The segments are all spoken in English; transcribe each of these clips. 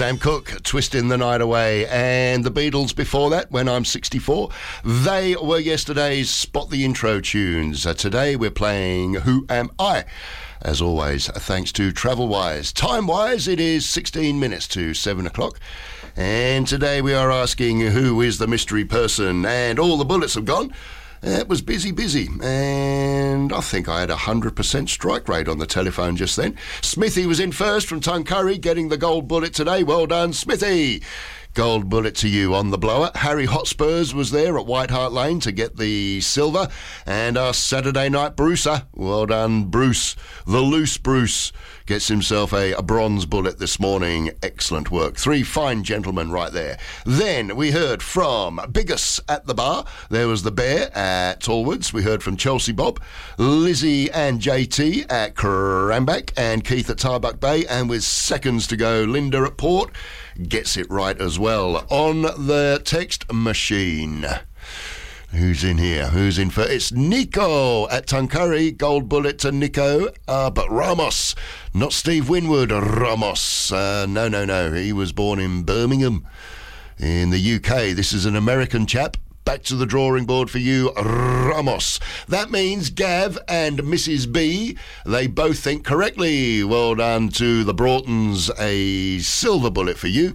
Sam Cooke, Twisting the Night Away, and the Beatles before that, When I'm 64. They were yesterday's Spot the Intro tunes. Today we're playing Who Am I? As always, thanks to Travelwise. Time-wise, it is 16 minutes to 7 o'clock. And today we are asking who is the mystery person, and all the bullets have gone. It was busy, and I think I had 100% strike rate on the telephone just then. Smithy was in first from Tuncurry, getting the gold bullet today. Well done, Smithy. Gold bullet to you on the blower. Harry Hotspurs was there at White Hart Lane to get the silver. And our Saturday night Brucer, well done, Bruce. The loose Bruce gets himself a bronze bullet this morning. Excellent work. 3 fine gentlemen right there. Then we heard from Biggus at the bar. There was the Bear at Tallwoods. We heard from Chelsea Bob, Lizzie and JT at Cranbrook, and Keith at Tarbuck Bay. And with seconds to go, Linda at Port gets it right as well on the text machine. Who's in here? Who's in for? It's Nico at Tuncurry. Gold bullet to Nico. But Ramos, not Steve Winwood. Ramos. No. He was born in Birmingham in the UK. This is an American chap. Back to the drawing board for you, Ramos. That means Gav and Mrs. B, they both think correctly. Well done to the Broughtons, a silver bullet for you.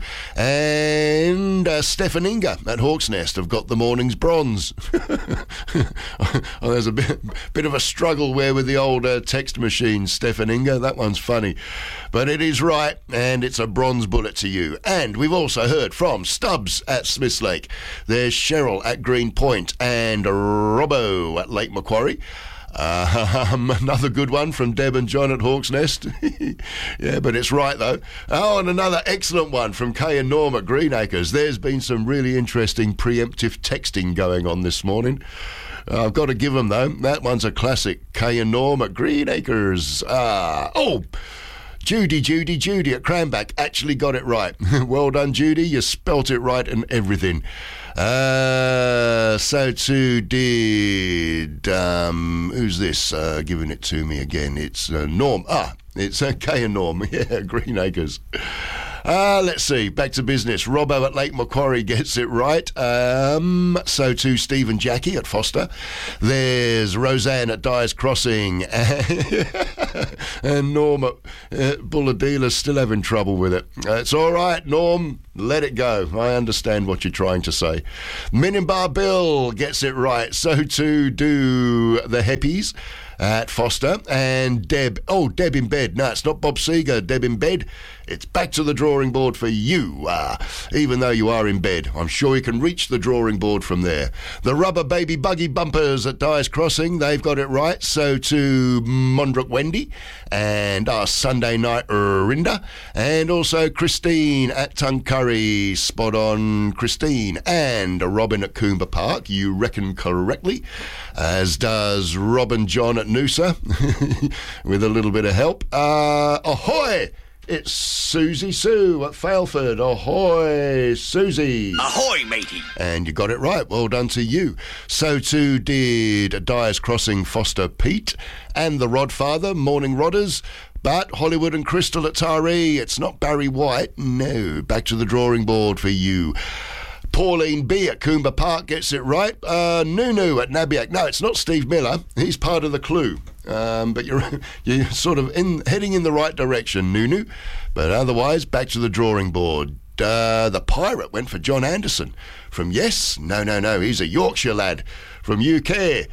And Stefan Inga at Hawk's Nest have got the morning's bronze. There's a bit of a struggle where with the old text machine, Stefan Inga. That one's funny. But it is right, and it's a bronze bullet to you. And we've also heard from Stubbs at Smiths Lake. There's Cheryl at Green Point and Robbo at Lake Macquarie. Another good one from Deb and John at Hawk's Nest. Yeah, but it's right though. Oh, and another excellent one from Kay and Norm at Greenacres. There's been some really interesting preemptive texting going on this morning. I've got to give them though. That one's a classic. Kay and Norm at Greenacres. Judy at Cranbrook actually got it right. Well done, Judy. You spelt it right and everything. So too did... who's this giving it to me again? It's Norm. It's Kay and Norm. Yeah, Greenacres. Let's see. Back to business. Robbo at Lake Macquarie gets it right. So too Steve and Jackie at Foster. There's Roseanne at Dyer's Crossing. And Norm at Bulladela's still having trouble with it. It's all right, Norm. Let it go. I understand what you're trying to say. Minimbar Bill gets it right. So too do the Heppies at Foster. And Deb. Oh, Deb in bed. No, it's not Bob Seger. Deb in bed. It's back to the drawing board for you, even though you are in bed. I'm sure you can reach the drawing board from there. The Rubber Baby Buggy Bumpers at Dyer's Crossing, they've got it right. So to Mondrick Wendy and our Sunday night Rinda. And also Christine at Tuncurry, spot on Christine. And Robin at Coomber Park, you reckon correctly. As does Robin John at Noosa, with a little bit of help. Ahoy! It's Susie Sue at Failford. Ahoy, Susie. Ahoy, matey. And you got it right. Well done to you. So too did Dyer's Crossing Foster Pete and the Rodfather, Morning Rodders. But Hollywood and Crystal at Taree. It's not Barry White. No. Back to the drawing board for you. Pauline B at Coomber Park gets it right. Nunu at Nabiac. No, it's not Steve Miller. He's part of the clue. But you're sort of heading in the right direction, Nunu. But otherwise, back to the drawing board. The Pirate went for John Anderson from Yes. No. He's a Yorkshire lad from UK.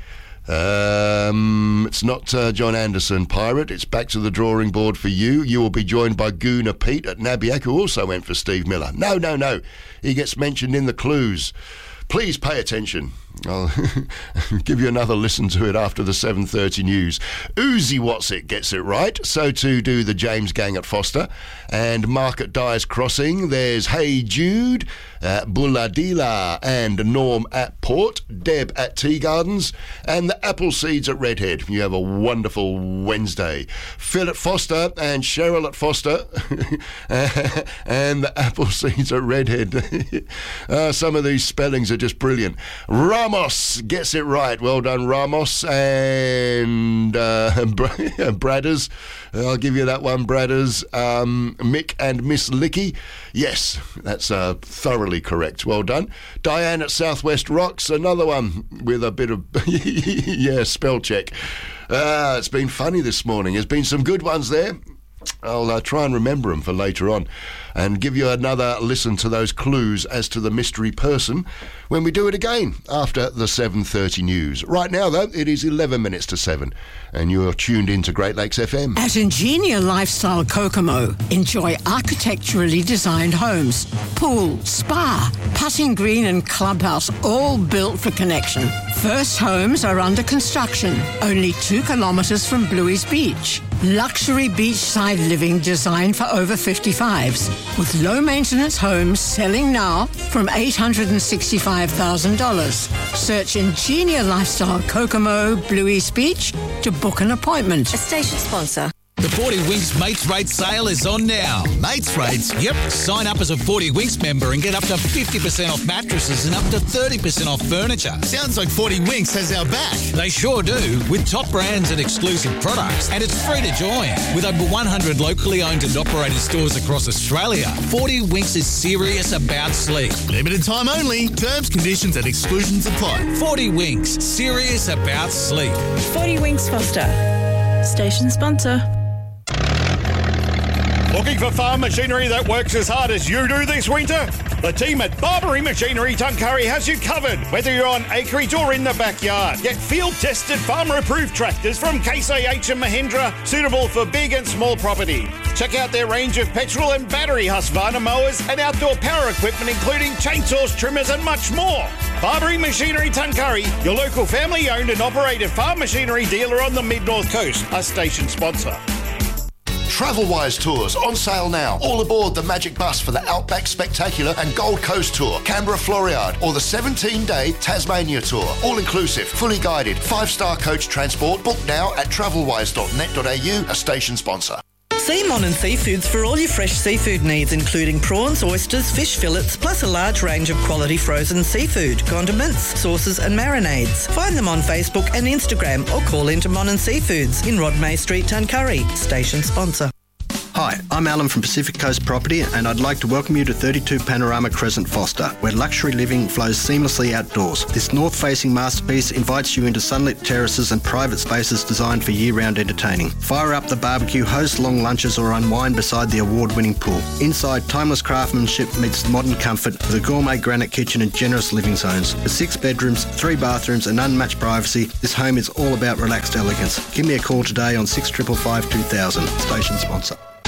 It's not John Anderson, Pirate. It's back to the drawing board for you. You will be joined by Gooner Pete at Nabiac, who also went for Steve Miller. No. He gets mentioned in the clues. Please pay attention. I'll give you another listen to it after the 7:30 news. Uzi Whatsit gets it right. So too do the James Gang at Foster. And Mark at Dyer's Crossing. There's Hey Jude at Bulladila and Norm at Port. Deb at Tea Gardens. And the Appleseeds at Redhead. You have a wonderful Wednesday. Phil at Foster and Cheryl at Foster. And the Appleseeds at Redhead. Some of these spellings are just brilliant. Right. Ramos gets it right. Well done, Ramos. And Bradders. I'll give you that one, Bradders. Mick and Miss Licky. Yes, that's thoroughly correct. Well done. Diane at Southwest Rocks. Another one with a bit of, spell check. It's been funny this morning. There's been some good ones there. I'll try and remember them for later on and give you another listen to those clues as to the mystery person when we do it again after the 7:30 news. Right now, though, it is 11 minutes to 7 and you're tuned into Great Lakes FM. At Ingenia Lifestyle Kokomo, enjoy architecturally designed homes, pool, spa, putting green and clubhouse, all built for connection. First homes are under construction, only 2 kilometres from Bluey's Beach. Luxury beachside living designed for over 55s, with low-maintenance homes selling now from $865,000. Search Ingenia Lifestyle Kokomo, Bluey's Beach to book an appointment. A station sponsor. The 40 Winks Mates Rates sale is on now. Mates Rates? Yep. Sign up as a 40 Winks member and get up to 50% off mattresses and up to 30% off furniture. Sounds like 40 Winks has our back. They sure do, with top brands and exclusive products. And it's free to join. With over 100 locally owned and operated stores across Australia, 40 Winks is serious about sleep. Limited time only. Terms, conditions and exclusions apply. 40 Winks. Serious about sleep. 40 Winks Foster. Station sponsor. Looking for farm machinery that works as hard as you do this winter? The team at Barbary Machinery Tuncurry has you covered, whether you're on acreage or in the backyard. Get field-tested, farmer-approved tractors from Case IH and Mahindra, suitable for big and small property. Check out their range of petrol and battery Husqvarna mowers and outdoor power equipment, including chainsaws, trimmers and much more. Barbary Machinery Tuncurry, your local family-owned and operated farm machinery dealer on the Mid-North Coast, a station sponsor. Travelwise Tours on sale now. All aboard the Magic Bus for the Outback Spectacular and Gold Coast Tour, Canberra Floriade, or the 17-day Tasmania Tour. All inclusive, fully guided, 5-star coach transport. Book now at travelwise.net.au, a station sponsor. See Monin Seafoods for all your fresh seafood needs, including prawns, oysters, fish fillets, plus a large range of quality frozen seafood, condiments, sauces and marinades. Find them on Facebook and Instagram or call into Monin Seafoods in Rodmay Street, Tuncurry. Station sponsor. Hi, I'm Alan from Pacific Coast Property and I'd like to welcome you to 32 Panorama Crescent Foster, where luxury living flows seamlessly outdoors. This north-facing masterpiece invites you into sunlit terraces and private spaces designed for year-round entertaining. Fire up the barbecue, host long lunches or unwind beside the award-winning pool. Inside, timeless craftsmanship meets modern comfort with a gourmet granite kitchen and generous living zones. With 6 bedrooms, 3 bathrooms and unmatched privacy, this home is all about relaxed elegance. Give me a call today on 6555 2000. Station sponsor.